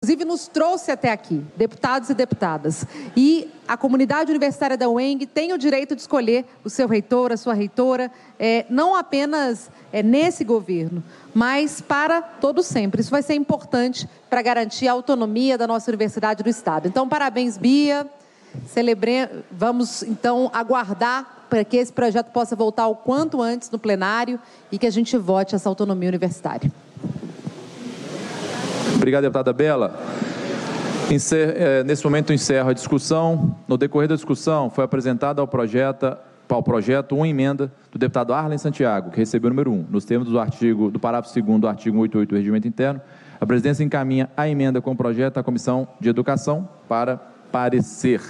inclusive nos trouxe até aqui, deputados e deputadas. E a comunidade universitária da UENG tem o direito de escolher o seu reitor, a sua reitora, não apenas nesse governo, mas para todo sempre. Isso vai ser importante para garantir a autonomia da nossa universidade do Estado. Então, parabéns, Bia. Vamos, então, aguardar para que esse projeto possa voltar o quanto antes no plenário e que a gente vote essa autonomia universitária. Obrigado, deputada Bela. Nesse momento, encerro a discussão. No decorrer da discussão, foi apresentada ao projeto uma emenda do deputado Arlen Santiago, que recebeu o número 1. Nos termos do parágrafo 2º do artigo 188 do Regimento Interno, a presidência encaminha a emenda com o projeto à Comissão de Educação para parecer.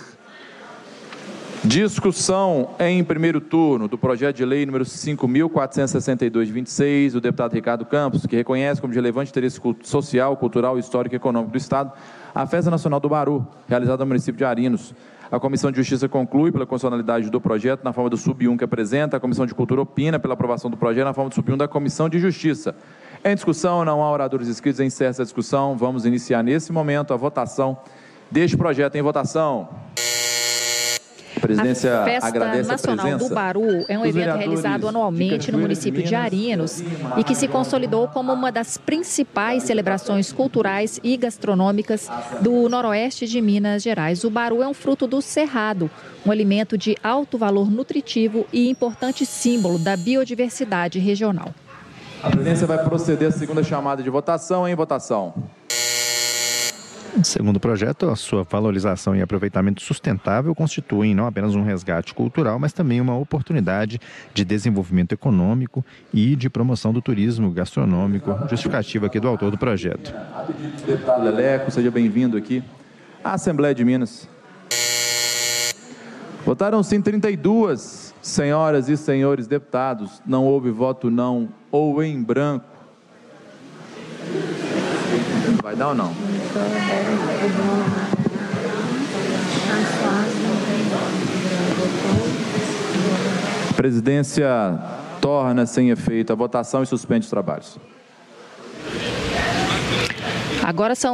Discussão em primeiro turno do projeto de lei número 5.462/26, do deputado Ricardo Campos, que reconhece como de relevante interesse social, cultural, histórico e econômico do Estado a Festa Nacional do Baru, realizada no município de Arinos. A Comissão de Justiça conclui pela constitucionalidade do projeto na forma do sub-1 que apresenta. A Comissão de Cultura opina pela aprovação do projeto na forma do sub-1 da Comissão de Justiça. Em discussão, não há oradores inscritos. Encerra essa discussão. Vamos iniciar nesse momento a votação deste projeto. Em votação. A presidência agradece a presença. A Festa Nacional do Baru é um evento realizado anualmente no município de Arinos e que se consolidou como uma das principais celebrações culturais e gastronômicas do noroeste de Minas Gerais. O Baru é um fruto do cerrado, um alimento de alto valor nutritivo e importante símbolo da biodiversidade regional. A presidência vai proceder à segunda chamada de votação. Em votação. Segundo o projeto, a sua valorização e aproveitamento sustentável constituem não apenas um resgate cultural, mas também uma oportunidade de desenvolvimento econômico e de promoção do turismo gastronômico, justificativa aqui do autor do projeto. Deputado Leleco, seja bem-vindo aqui à Assembleia de Minas. Votaram sim 32 senhoras e senhores deputados, não houve voto não ou em branco. Vai dar ou não? Presidência torna sem efeito a votação e suspende os trabalhos. Agora são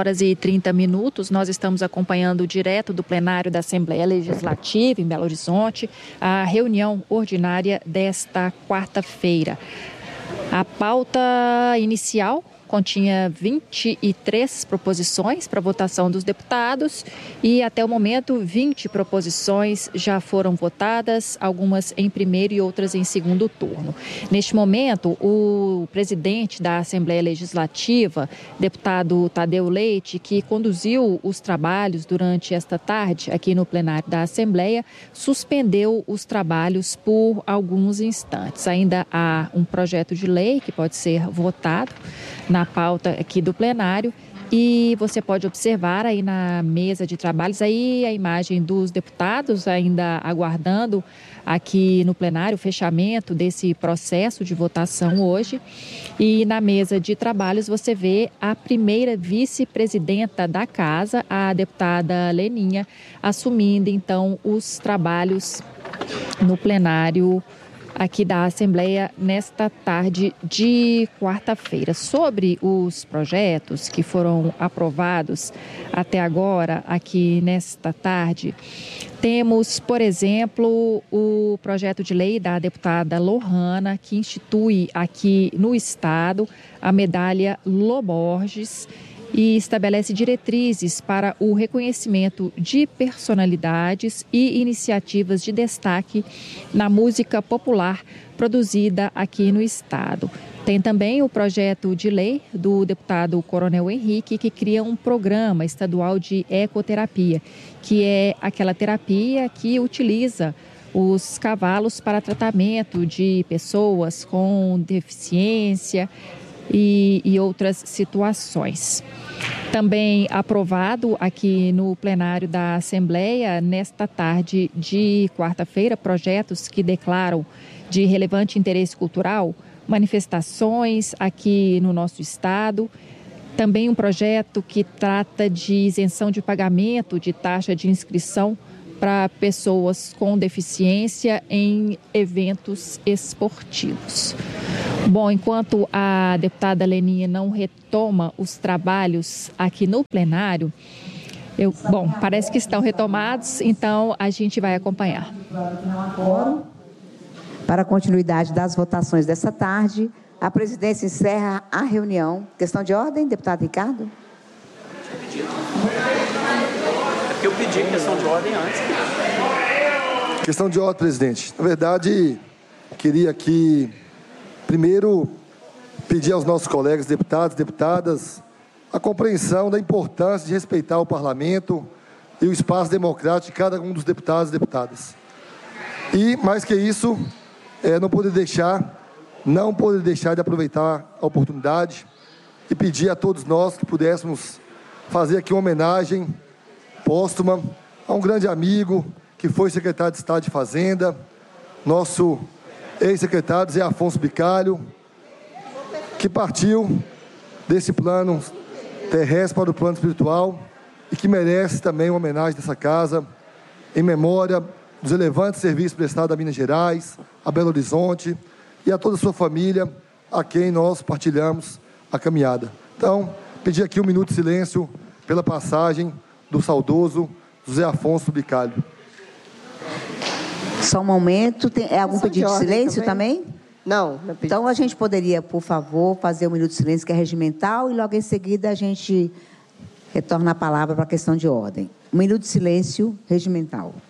3h30. Nós estamos acompanhando direto do plenário da Assembleia Legislativa em Belo Horizonte a reunião ordinária desta quarta-feira. A pauta inicial continha 23 proposições para votação dos deputados e, até o momento, 20 proposições já foram votadas, algumas em primeiro e outras em segundo turno. Neste momento, o presidente da Assembleia Legislativa, deputado Tadeu Leite, que conduziu os trabalhos durante esta tarde aqui no plenário da Assembleia, suspendeu os trabalhos por alguns instantes. Ainda há um projeto de lei que pode ser votado na pauta aqui do plenário e você pode observar aí na mesa de trabalhos aí a imagem dos deputados ainda aguardando aqui no plenário o fechamento desse processo de votação hoje. E na mesa de trabalhos você vê a primeira vice-presidenta da casa, a deputada Leninha, assumindo então os trabalhos no plenário aqui da Assembleia nesta tarde de quarta-feira. Sobre os projetos que foram aprovados até agora aqui nesta tarde, temos, por exemplo, o projeto de lei da deputada Lohana, que institui aqui no Estado a medalha Loborges e estabelece diretrizes para o reconhecimento de personalidades e iniciativas de destaque na música popular produzida aqui no Estado. Tem também o projeto de lei do deputado Coronel Henrique, que cria um programa estadual de ecoterapia, que é aquela terapia que utiliza os cavalos para tratamento de pessoas com deficiência e outras situações. Também aprovado aqui no plenário da Assembleia, nesta tarde de quarta-feira, projetos que declaram de relevante interesse cultural, manifestações aqui no nosso estado. Também um projeto que trata de isenção de pagamento de taxa de inscrição para pessoas com deficiência em eventos esportivos. Bom, enquanto a deputada Leninha não retoma os trabalhos aqui no plenário, parece que estão retomados, então a gente vai acompanhar. Para a continuidade das votações dessa tarde, a presidência encerra a reunião. Questão de ordem, deputado Ricardo? É porque eu pedi questão de ordem antes. Questão de ordem, presidente. Na verdade, queria aqui, primeiro, pedir aos nossos colegas deputados e deputadas a compreensão da importância de respeitar o parlamento e o espaço democrático de cada um dos deputados e deputadas. E, mais que isso, não poder deixar de aproveitar a oportunidade e pedir a todos nós que pudéssemos fazer aqui uma homenagem póstuma a um grande amigo que foi secretário de Estado de Fazenda, nosso ex-secretário Zé Afonso Bicalho, que partiu desse plano terrestre para o plano espiritual e que merece também uma homenagem dessa casa em memória dos relevantes serviços prestados a Minas Gerais, a Belo Horizonte e a toda a sua família, a quem nós partilhamos a caminhada. Então, pedir aqui um minuto de silêncio pela passagem do saudoso José Afonso Bicalho. Só um momento. Tem algum pedido de silêncio também? Não. Então, a gente poderia, por favor, fazer um minuto de silêncio, que é regimental, e logo em seguida a gente retorna a palavra para a questão de ordem. Um minuto de silêncio regimental.